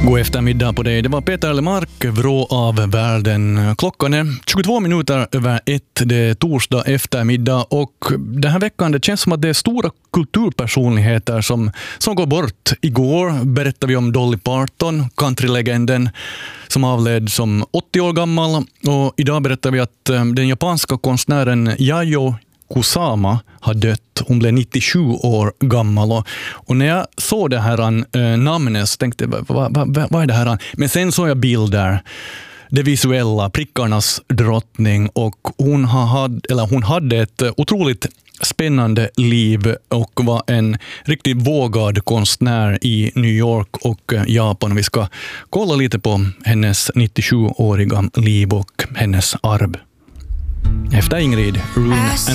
God eftermiddag på dig. Det var Peter Lemark, Vrå av världen. Klockan är 22 minuter över 1. Det är torsdag eftermiddag och den här veckan det känns som att det är stora kulturpersonligheter som går bort. Igår berättade vi om Dolly Parton, countrylegenden som avled som 80 år gammal, och idag berättar vi att den japanska konstnären Yayoi Kusama har dött. Hon blev 97 år gammal, och när jag såg det här namnet så tänkte jag, vad är det här? Men sen såg jag bilder, det visuella, prickarnas drottning, och hon hade ett otroligt spännande liv och var en riktigt vågad konstnär i New York och Japan. Vi ska kolla lite på hennes 97-åriga liv och hennes arv. Efter Ingrid, Ruin and